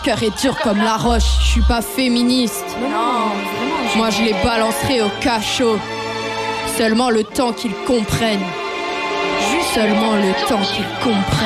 cœur est dur comme la roche. Je suis pas féministe. Non, vraiment. Moi je les balancerai au cachot. Seulement le temps qu'ils comprennent. Seulement le temps qu'ils comprennent.